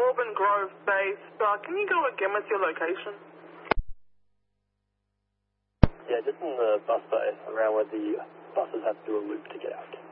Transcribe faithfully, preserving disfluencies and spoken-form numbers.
Auburn Grove base. Uh, can you go again with your location? Yeah, just in the bus bay, around where the buses have to do a loop to get out.